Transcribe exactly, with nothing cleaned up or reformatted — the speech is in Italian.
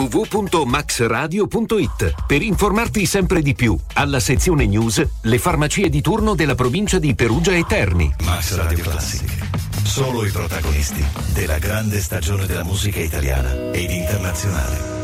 w punto max radio punto it per informarti sempre di più. Alla sezione news, le farmacie di turno della provincia di Perugia e Terni. Max Radio Classic. Solo i protagonisti della grande stagione della musica italiana ed internazionale.